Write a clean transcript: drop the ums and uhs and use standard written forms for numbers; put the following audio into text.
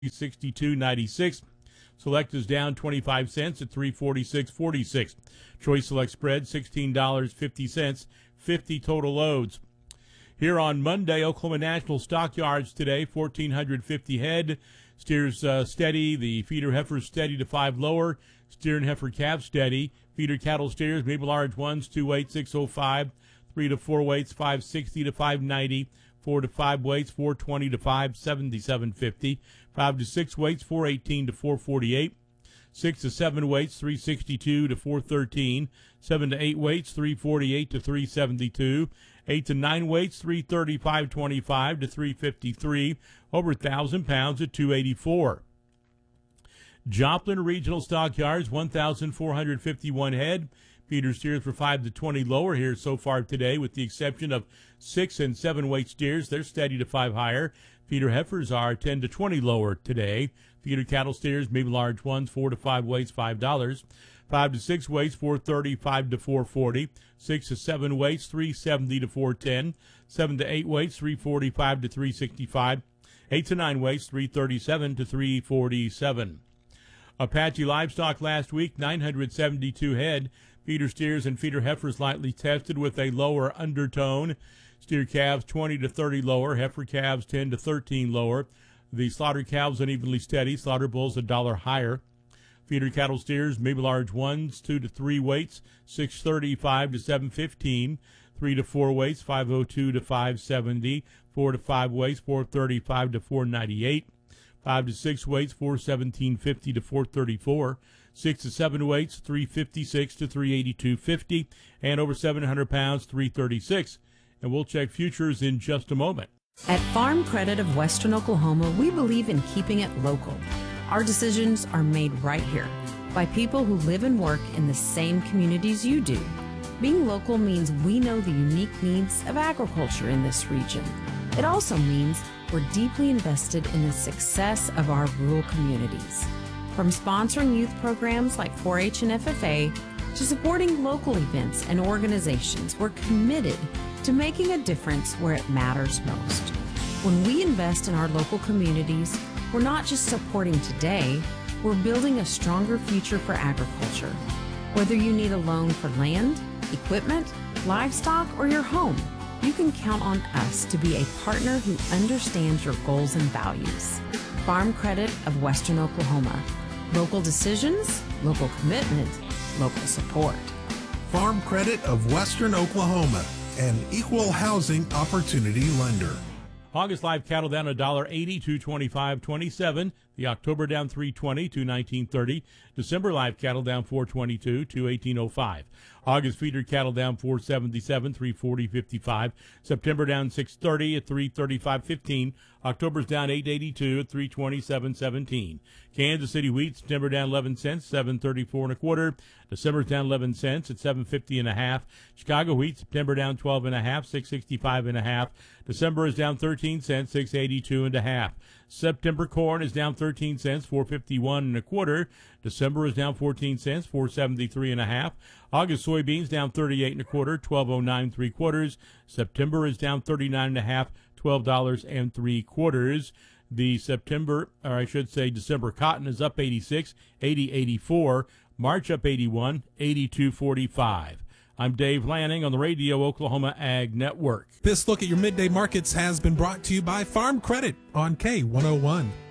$362.96. Select is down 25 cents at $346.46. Choice Select spread $16.50. 50 total loads. Here on Monday, Oklahoma National Stockyards today, 1,450 head. Steers steady. The feeder heifers steady to 5 lower. Steer and heifer calves steady. Feeder cattle steers, maybe large ones, 2 weights, 605. 3 to 4 weights, 560 to 590. 4 to 5 weights, 420 to 577.50. 5 to 6 weights, 418 to 448. 6 to 7 weights, 362 to 413. 7 to 8 weights, 348 to 372. 8 to 9 weights, 335.25 to 353. Over 1,000 pounds at 284. Joplin Regional Stockyards, 1,451 head. Feeder steers for 5 to 20 lower here so far today, with the exception of 6 and 7 weight steers. They're steady to 5 higher. Feeder heifers are 10 to 20 lower today. Feeder cattle steers, maybe large ones, 4 to 5 weights, $5. 5 to 6 weights, 435 to 440. 6 to 7 weights, 370 to 410. 7 to 8 weights, 345 to 365. 8 to 9 weights, 337 to 347. Apache livestock last week, 972 head. Feeder steers and feeder heifers lightly tested with a lower undertone. Steer calves 20 to 30 lower. Heifer calves 10 to 13 lower. The slaughter calves unevenly steady. Slaughter bulls $1 higher. Feeder cattle steers, maybe large ones, 2 to 3 weights, 635 to 715. 3 to 4 weights, 502 to 570. 4 to 5 weights, 435 to 498. 5 to 6 weights, 417.50 to 434. 6 to 7 weights, 356 to 382.50. And over 700 pounds, 336. And we'll check futures in just a moment. At Farm Credit of Western Oklahoma, we believe in keeping it local. Our decisions are made right here by people who live and work in the same communities you do. Being local means we know the unique needs of agriculture in this region. It also means we're deeply invested in the success of our rural communities. From sponsoring youth programs like 4-H and FFA to supporting local events and organizations, we're committed to making a difference where it matters most. When we invest in our local communities, we're not just supporting today, we're building a stronger future for agriculture. Whether you need a loan for land, equipment, livestock, or your home, you can count on us to be a partner who understands your goals and values. Farm Credit of Western Oklahoma. Local decisions, local commitment, local support. Farm Credit of Western Oklahoma, an equal housing opportunity lender. August live cattle down $1.80, $225.27. The October down $3.20, $219.30. December live cattle down $4.22, $218.05. August feeder cattle down $4.77, $340.55. September down $6.30 at $335.15. October's down $8.82 at $327.17. Kansas City wheat September down 11 cents, $7.34.25. December's down 11 cents at $7.50.5. Chicago wheat September down 12.5, $6.65.5. December is down 13 cents, $6.82.5. September corn is down 13 cents, $4.51.25. December is down 14 cents, $4.73.5. August soybeans down 38.25, $12.09.75. September is down 39.5, $12.03. The December cotton is up 86, 80.84. March up 81, 82.45. I'm Dave Lanning on the Radio Oklahoma Ag Network. This look at your midday markets has been brought to you by Farm Credit on K101.